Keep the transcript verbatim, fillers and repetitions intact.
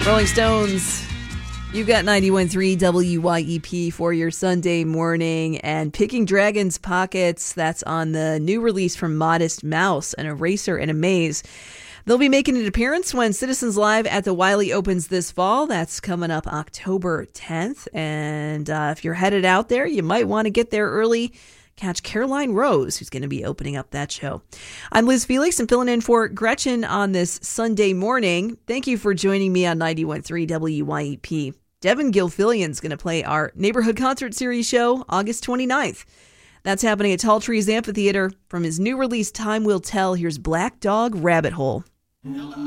Rolling Stones, you've got ninety-one point three W Y E P for your Sunday morning. And Picking Dragons Pockets, that's on the new release from Modest Mouse, An Eraser and a Maze. They'll be making an appearance when Citizens Live at the Wiley opens this fall. That's coming up October tenth. And uh, if you're headed out there, you might want to get there early. Catch Caroline Rose, who's going to be opening up that show. I'm Liz Felix and filling in for Gretchen on this Sunday morning. Thank you for joining me on ninety-one point three W Y E P. Devin Gilfillian's going to play our Neighborhood Concert Series show August twenty-ninth. That's happening at Tall Trees Amphitheater. From his new release, Time Will Tell, here's Black Dog Rabbit Hole.